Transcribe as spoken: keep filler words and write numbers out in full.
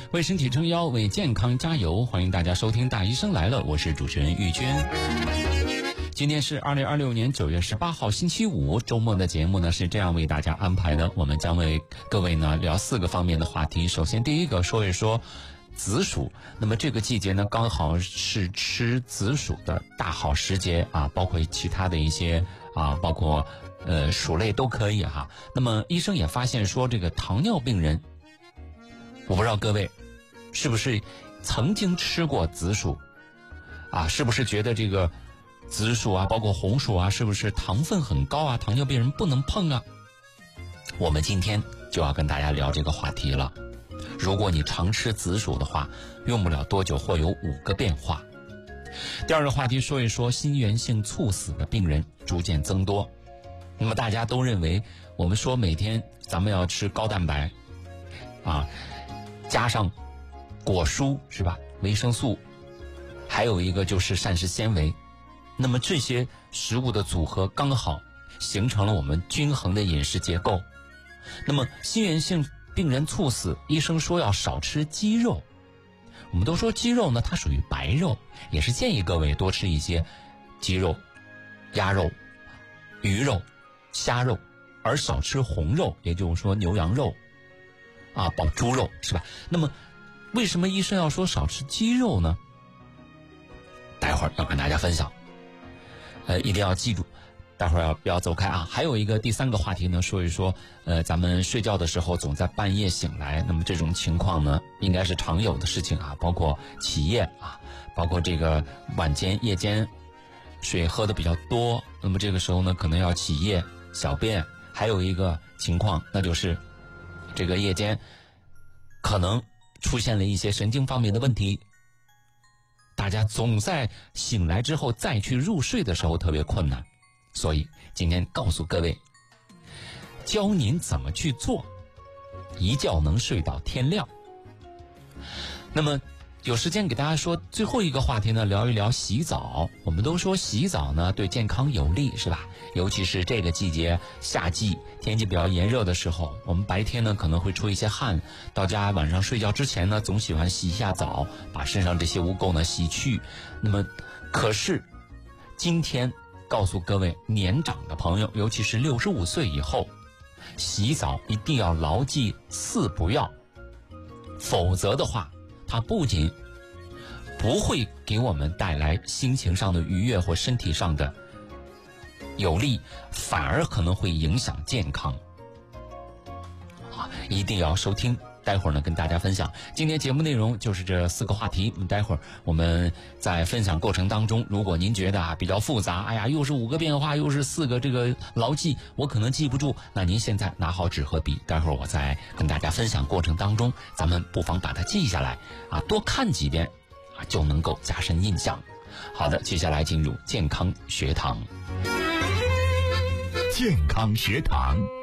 为身体撑腰，为健康加油。欢迎大家收听《大医生来了》，我是主持人玉娟。今天是二零二六年九月十八号星期五，周末的节目呢是这样为大家安排的，我们将为各位呢聊四个方面的话题。首先第一个说一说紫薯，那么这个季节呢刚好是吃紫薯的大好时节啊，包括其他的一些啊，包括呃薯类都可以哈。那么医生也发现说，这个糖尿病人，我不知道各位是不是曾经吃过紫薯啊？是不是觉得这个紫薯啊，包括红薯啊，是不是糖分很高啊？糖尿病人不能碰啊？我们今天就要跟大家聊这个话题了。如果你常吃紫薯的话，用不了多久会有五个变化。第二个话题说一说心源性猝死的病人逐渐增多。那么大家都认为，我们说每天咱们要吃高蛋白啊，加上果蔬是吧？维生素，还有一个就是膳食纤维。那么这些食物的组合刚好形成了我们均衡的饮食结构。那么心源性病人猝死，医生说要少吃鸡肉。我们都说鸡肉呢，它属于白肉，也是建议各位多吃一些鸡肉、鸭肉、鱼肉、虾肉，而少吃红肉，也就是说牛羊肉啊，包猪肉是吧？那么为什么医生要说少吃鸡肉呢？待会儿要跟大家分享，呃，一定要记住，待会儿要不要走开啊？还有一个第三个话题呢，说一说，呃，咱们睡觉的时候总在半夜醒来，那么这种情况呢，应该是常有的事情啊，包括起夜啊，包括这个晚间、夜间水喝的比较多，那么这个时候呢，可能要起夜、小便。还有一个情况，那就是这个夜间可能出现了一些神经方面的问题。大家总在醒来之后再去入睡的时候特别困难，所以今天告诉各位，教您怎么去做，一觉能睡到天亮。那么有时间给大家说最后一个话题呢，聊一聊洗澡。我们都说洗澡呢对健康有利是吧？尤其是这个季节，夏季天气比较炎热的时候，我们白天呢可能会出一些汗，到家晚上睡觉之前呢总喜欢洗一下澡，把身上这些污垢呢洗去。那么可是今天告诉各位年长的朋友，尤其是六十五岁以后，洗澡一定要牢记四不要，否则的话它不仅不会给我们带来心情上的愉悦或身体上的有利，反而可能会影响健康。啊，一定要收听，待会儿呢跟大家分享。今天节目内容就是这四个话题，待会儿我们在分享过程当中，如果您觉得啊比较复杂，哎呀又是五个变化，又是四个这个牢记，我可能记不住，那您现在拿好纸和笔，待会儿我在跟大家分享过程当中，咱们不妨把它记下来啊，多看几遍啊，就能够加深印象。好的，接下来进入健康学堂。 健康学堂。